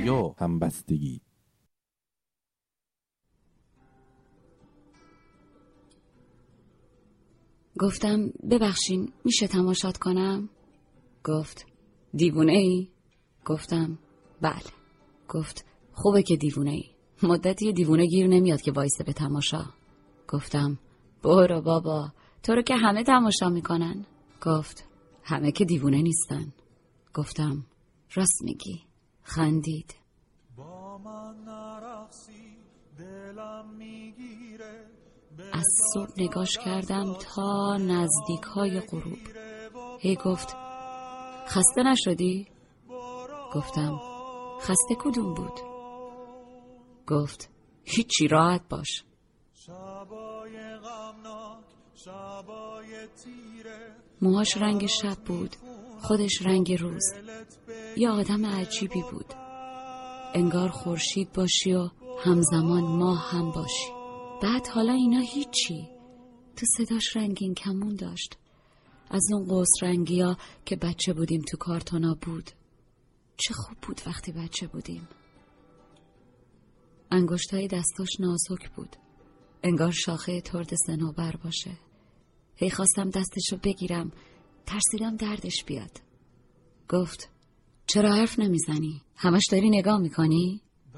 یا همبستگی. گفتم ببخشین میشه تماشات کنم؟ گفت دیوونه ای؟ گفتم بله. گفت خوبه که دیوونه ای، مدتی دیوونه گیر نمیاد که وایسه به تماشا. گفتم برو بابا، تو رو که همه تماشا میکنن. گفت همه که دیوونه نیستن. گفتم راست میگی. خندید. از صبح نگاش کردم تا نزدیک های غروب. هی گفت خسته نشدی؟ گفتم خسته کدوم بود؟ گفت هیچی، راحت باش. موهاش رنگ شب بود، خودش رنگ روز. یه آدم عجیبی بود، انگار خورشید باشی و همزمان ماه هم باشی. بعد حالا اینا هیچی. تو صداش رنگین کمون داشت، از اون قوس رنگی ها که بچه بودیم تو کارتونا بود. چه خوب بود وقتی بچه بودیم. انگشتای دستاش نازک بود، انگار شاخه ترد صنوبر باشه. هی خواستم دستشو بگیرم، ترسیدم دردش بیاد. گفت چرا حرف نمیزنی؟ همش داری نگاه میکنی؟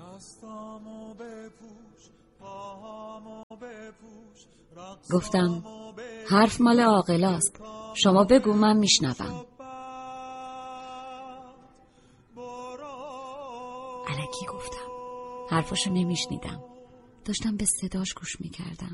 گفتم حرف مال عاقلاست، شما بگو من میشنوم. الکی گفتم، حرفاشو نمیشنیدم، داشتم به صداش گوش میکردم.